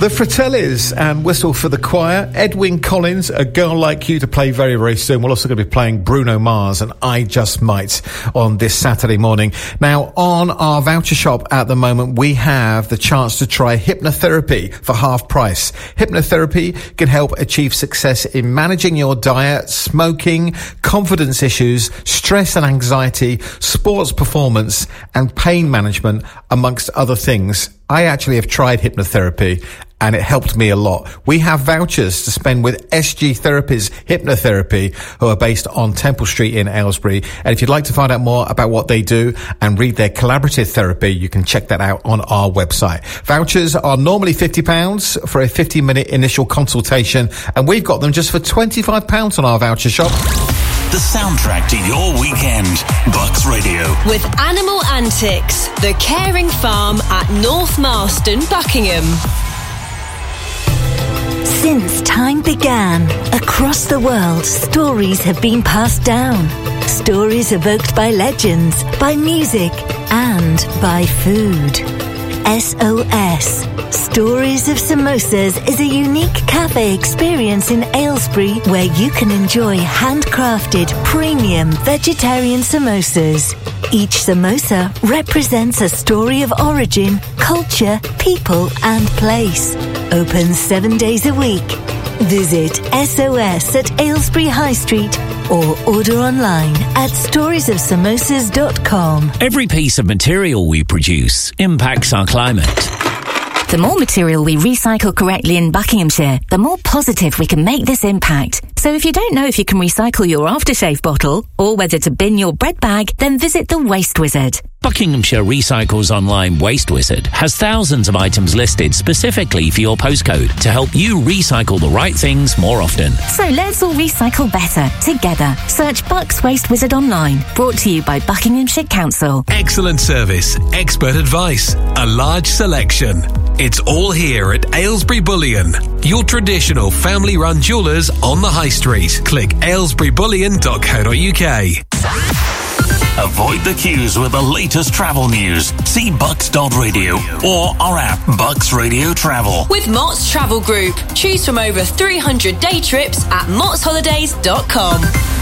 The Fratellis and Whistle for the Choir, Edwyn Collins, A Girl Like You, to play very, very soon. We're also going to be playing Bruno Mars and I Just Might on this Saturday morning. Now, on our voucher shop at the moment, we have the chance to try hypnotherapy for half price. Hypnotherapy can help achieve success in managing your diet, smoking, confidence issues, stress and anxiety, sports performance, and pain management, amongst other things. I actually have tried hypnotherapy and it helped me a lot. We have vouchers to spend with SG Therapies Hypnotherapy, who are based on Temple Street in Aylesbury. And if you'd like to find out more about what they do and read their collaborative therapy, you can check that out on our website. Vouchers are normally £50 for a 50-minute initial consultation, and we've got them just for £25 on our voucher shop. The soundtrack to your weekend. Bucks Radio. With Animal Antics, the caring farm at North Marston, Buckingham. Since time began, across the world, stories have been passed down. Stories evoked by legends, by music, and by food. SOS, Stories of Samosas, is a unique cafe experience in Aylesbury where you can enjoy handcrafted, premium vegetarian samosas. Each samosa represents a story of origin, culture, people, and place. Open 7 days a week. Visit SOS at Aylesbury High Street or order online at storiesofsamosas.com. Every piece of material we produce impacts our climate. The more material we recycle correctly in Buckinghamshire, the more positive we can make this impact. So if you don't know if you can recycle your aftershave bottle or whether to bin your bread bag, then visit the Waste Wizard. Buckinghamshire Recycles Online Waste Wizard has thousands of items listed specifically for your postcode to help you recycle the right things more often. So let's all recycle better, together. Search Bucks Waste Wizard online. Brought to you by Buckinghamshire Council. Excellent service, expert advice, a large selection. It's all here at Aylesbury Bullion, your traditional family-run jewellers on the High Street. Click aylesburybullion.co.uk. Avoid the queues with the latest travel news. See bucks.radio or our app, Bucks Radio Travel. With Mott's Travel Group. Choose from over 300 day trips at mottsholidays.com.